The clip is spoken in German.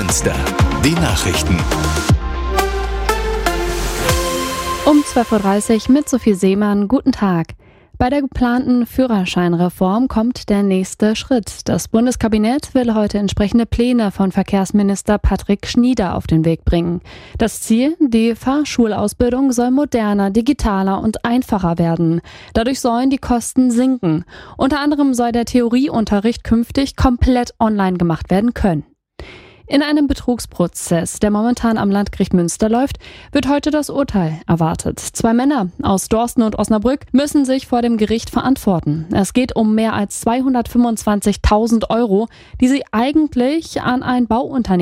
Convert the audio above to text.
Münster. Die Nachrichten. Um 12.30 Uhr mit Sophie Seemann. Guten Tag. Bei der geplanten Führerscheinreform kommt der nächste Schritt. Das Bundeskabinett will heute entsprechende Pläne von Verkehrsminister Patrick Schnieder auf den Weg bringen. Das Ziel: Die Fahrschulausbildung soll moderner, digitaler und einfacher werden. Dadurch sollen die Kosten sinken. Unter anderem soll der Theorieunterricht künftig komplett online gemacht werden können. In einem Betrugsprozess, der momentan am Landgericht Münster läuft, wird heute das Urteil erwartet. 2 Männer aus Dorsten und Osnabrück müssen sich vor dem Gericht verantworten. Es geht um mehr als 225.000 €, die sie eigentlich an ein Bauunternehmen